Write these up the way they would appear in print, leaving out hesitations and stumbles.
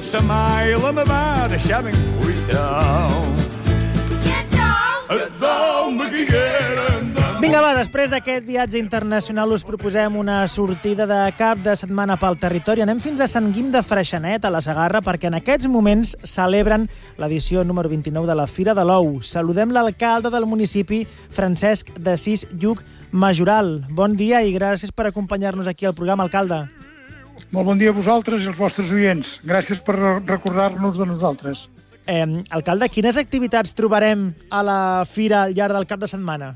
sa mai la me va deixar ben cuita. Vinga, va, després d'aquest viatge internacional us proposem una sortida de cap de setmana pel territori. Anem fins a Sant Guim de Freixenet, a la Segarra, perquè en aquests moments celebren l'edició número 29 de la Fira de l'Ou. Saludem l'alcalde del municipi, Francesc d'Assís Lluc Majoral. Bon dia i gràcies per acompanyar-nos aquí al programa, alcalde. Molt bon dia a vosaltres i als vostres oients. Gràcies per recordar-nos de nosaltres. Alcalde, quines activitats trobarem a la Fira al llarg del cap de setmana?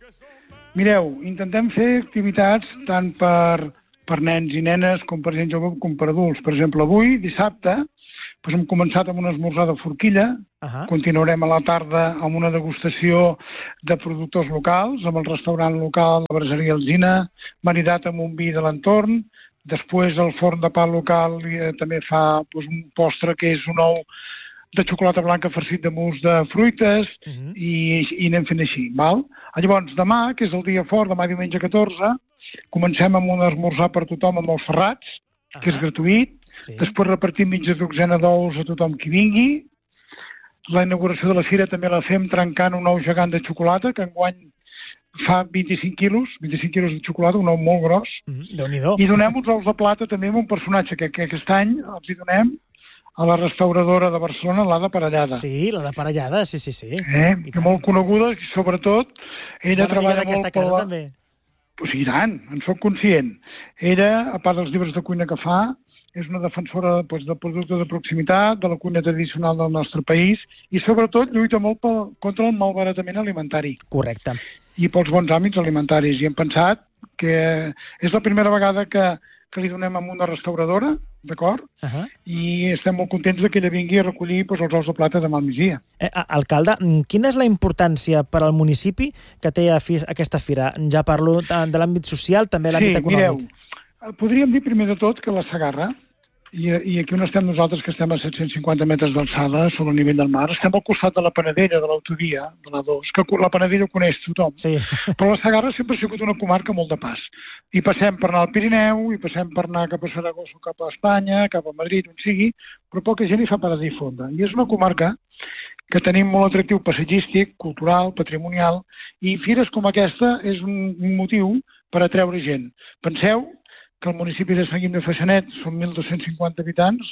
Mireu, intentem fer activitats tant per nens i nenes com per gent jove com per adults. Per exemple, avui, dissabte, hem començat amb un esmorzar de forquilla, continuarem a la tarda amb una degustació de productors locals, amb el restaurant local, la braseria Alzina, maridat amb un vi de l'entorn. Després el forn de pa local també fa un postre que és un ou de xocolata blanca farcit de mousse de fruites i anem fent així, val? Llavors, demà, que és el dia fort, demà diumenge 14, comencem amb un esmorzar per tothom amb els ferrats, que és gratuït. Després repartim mitja dotzena d'ous a tothom qui vingui. La inauguració de la fira també la fem trencant un ou gegant de xocolata, que enguany fa 25 quilos de xocolata, un ou molt gros. Déu-n'hi-do. I donem uns ous de plata també amb un personatge que aquest any els hi donem a la restauradora de Barcelona, la de Parellada. Sí, la de Parellada, sí. Que molt coneguda, i sobretot ella treballa molt per casa, també. Pues i tant, en soc conscient. Ella, a part dels llibres de cuina que fa, és una defensora del producte de proximitat, de la cuina tradicional del nostre país i sobretot lluita molt contra el malbaratament alimentari. Correcte. I pels bons hàbits alimentaris. I hem pensat que és la primera vegada que li donem a una restauradora, d'acord? I estem molt contents que ella vingui a recollir els ous de plata demà al migdia. Alcalde, quina és la importància per al municipi que té aquesta fira? Ja parlo de l'àmbit social, també l'àmbit econòmic. Mireu, podríem dir primer de tot que la Segarra, i aquí on estem nosaltres, que estem a 750 metres d'alçada sobre el nivell del mar, estem al costat de la Panadella, de l'autovia, de l'A2, que la Panadella ho coneix tothom. Sí. Però la Segarra sempre ha sigut una comarca molt de pas. I passem per anar al Pirineu, i passem per anar cap a Saragossa, cap a Espanya, cap a Madrid, on sigui, però poca gent hi fa parada i fonda. I és una comarca que tenim molt atractiu paisatgístic, cultural, patrimonial, i fires com aquesta és un motiu per atreure gent. Penseu que el municipi de Sant Guim de Freixenet són 1.250 habitants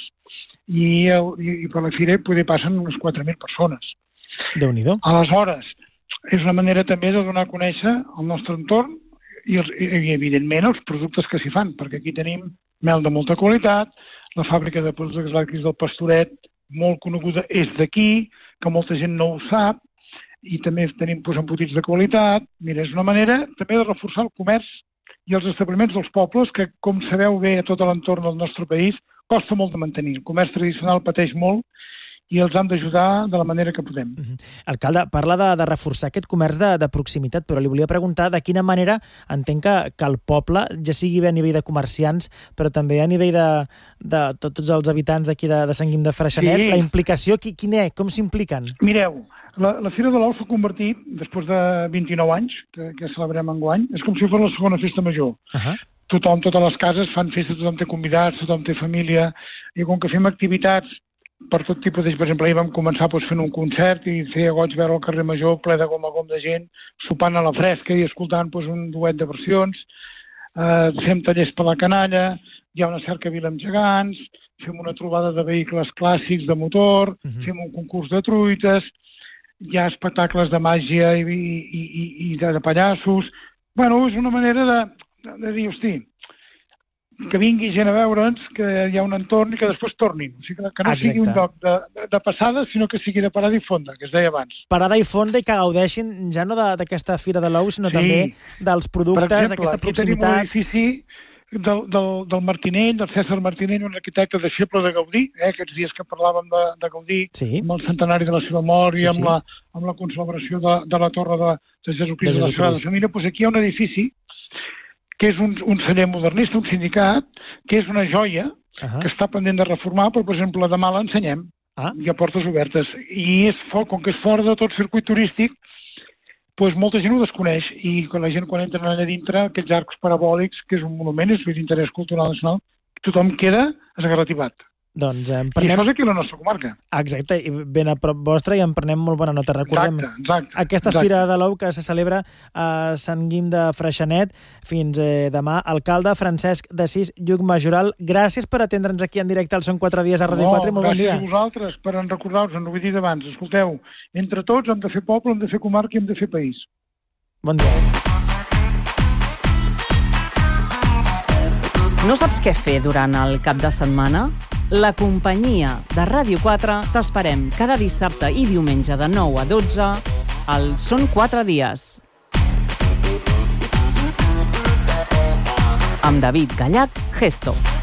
i per la fira poder passen unes 4.000 persones. Déu-n'hi-do. Aleshores, és una manera també de donar a conèixer el nostre entorn i evidentment, els productes que s'hi fan, perquè aquí tenim mel de molta qualitat, la fàbrica de productes làctics del Pastoret, molt coneguda, és d'aquí, que molta gent no ho sap, i també tenim embotits de qualitat. Mira, és una manera també de reforçar el comerç i els establiments dels pobles, que, com sabeu bé a tot l'entorn del nostre país, costa molt de mantenir. El comerç tradicional pateix molt i els hem d'ajudar de la manera que podem. Alcalde, parla de reforçar aquest comerç de proximitat, però li volia preguntar de quina manera entenc que el poble, ja sigui bé a nivell de comerciants, però també a nivell de tots els habitants d'aquí de Sant Guim de Freixenet, la implicació, quin és? Com s'impliquen? Mireu, la Fira de l'Ou s'ha convertit, després de 29 anys, que celebrem enguany, és com si fos la segona festa major. Tothom, totes les cases fan festa, tothom té convidats, tothom té família, i com que fem activitats per tot tipus de... Per exemple, ahir vam començar fent un concert i feia goig veure el carrer Major ple de gom a gom de gent, sopant a la fresca i escoltant un duet de versions, fem tallers per la canalla, hi ha una cercavila amb gegants, fem una trobada de vehicles clàssics de motor, fem un concurs de truites, hi ha espectacles de màgia i de pallassos. Bueno, és una manera de dir, hosti, que vingui gent a veure'ns, que hi ha un entorn i que després tornin. O sigui, que no sigui un lloc de passada, sinó que sigui de parada i fonda, que es deia abans. Parada i fonda i que gaudeixin ja no d'aquesta Fira de l'Ou, sinó també dels productes, d'aquesta proximitat. Per exemple, tenim un edifici del Martinell, del César Martinell, un arquitecte deixeble de Gaudí, aquests dies que parlàvem de Gaudí, amb el centenari de la seva mort i amb la celebració de la torre de Jesucrist de la Sagrada Família. Doncs aquí hi ha un edifici que és un celler modernista, un sindicat, que és una joia que està pendent de reformar, però, per exemple, demà l'ensenyem. Hi ha portes obertes. I com que és fora de tot circuit turístic, doncs molta gent ho desconeix, i la gent quan entra allà dintre, aquests arcs parabòlics, que és un monument, és d'interès cultural nacional, tothom queda esgarrativat. Doncs I això és aquí a la nostra comarca. Exacte, i ben a prop vostre i en prenem molt bona nota. Recordem aquesta Fira de l'Ou que se celebra a Sant Guim de Freixenet fins demà. Alcalde Francesc d'Assís Lluc Majoral, gràcies per atendre'ns aquí en directe al Són 4 dies a Ràdio 4 i molt bon dia. Gràcies a vosaltres per recordar-vos, en ho he dit abans. Escolteu, entre tots hem de fer poble, hem de fer comarca i hem de fer país. Bon dia. No saps què fer durant el cap de setmana? La companyia de Ràdio 4 t'esperem cada dissabte i diumenge de 9 a 12 al Són 4 dies. Amb David Gallach, Gesto.